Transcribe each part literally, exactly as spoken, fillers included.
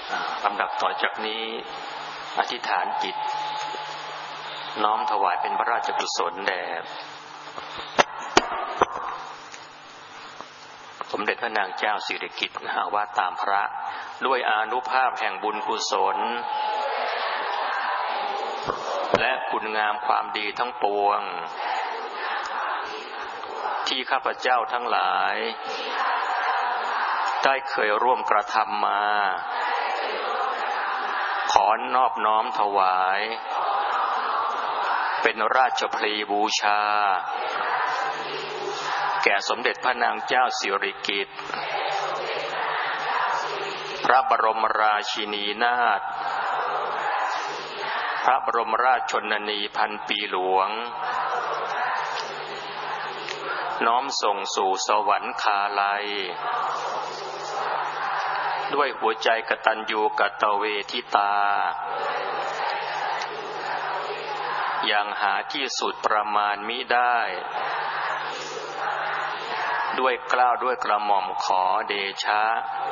ลำดับต่อจากนี้อธิษฐานจิตน้อมถวายเป็นพระราชกุศลแด่สมเด็จพระนางเจ้าสิริกิติ์หาว่าตามพระด้วยอานุภาพแห่งบุญกุศลและคุณงามความดีทั้งปวงที่ข้าพเจ้าทั้งหลายได้เคยร่วมกระทำมาขอนอบน้อมถวายเป็นราชพลีบูชาแก่สมเด็จพระนางเจ้าสิริกิติ์พระบรมราชินีนาถพระบรมราชชนนีพันปีหลวงน้อมส่งสู่สวรรคาลัยด้วยหัวใจกตัญญูกตเวทิตาอย่างหาที่สุดประมาณมิได้ด้วยเกล้าด้วยกระหม่อมขอเดชะ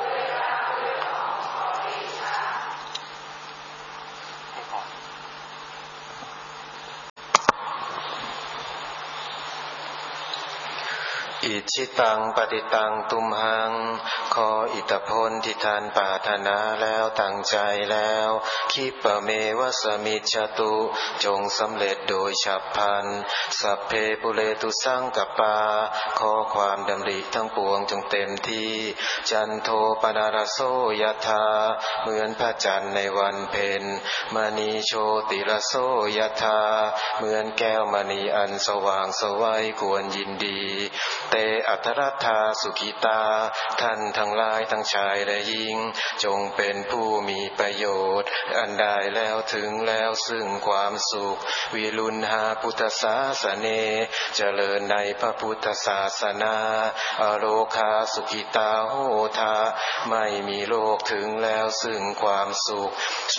อิชิตังปฏิตังตุมหังขออิทธิพลที่ท่านปรารถนาแล้วตั้งใจแล้วคิปะเมวะสมิจฉตุจงสำเร็จโดยฉับพลันสัพเพปุเรตุสังกปาขอความดำริทั้งปวงจงเต็มที่จันโทปนารโสยถาเหมือนพระจันทร์ในวันเพ็ญมณีโชติรโสยถาเหมือนแก้วมณีอันสว่างไสวควรยินดีเตอัทรัตถาสุขิตาท่านทั้งหลายทั้งชายและหญิงจงเป็นผู้มีประโยชน์อันได้แล้วถึงแล้วซึ่งความสุขวิรุณหาพุทธศาสเนเจริญในพระพุทธศาสนาอโลคาสุขิตาโหทาไม่มีโลกถึงแล้วซึ่งความสุข